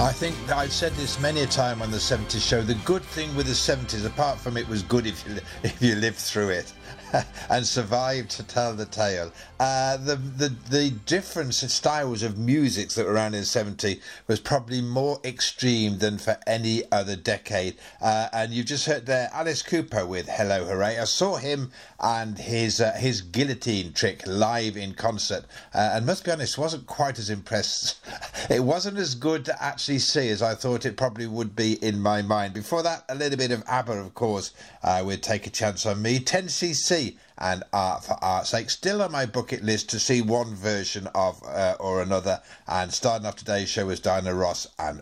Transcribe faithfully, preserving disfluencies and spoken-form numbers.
I think I've said this many a time on the seventies show. The good thing with the seventies, apart from it was good if you if you lived through it and survived to tell the tale, uh, the the the difference in styles of music that were around in the seventies was probably more extreme than for any other decade. Uh, and you just heard there Alice Cooper with "Hello Hooray." I saw him and his uh, his guillotine trick live in concert, uh, and must be honest, wasn't quite as impressed. It wasn't as good to actually see as I thought it probably would be in my mind. Before that, a little bit of ABBA, of course, uh, with "Take a Chance on Me." ten C C and Art for Art's Sake, still on my bucket list to see one version of uh, or another. And starting off today's show was Diana Ross and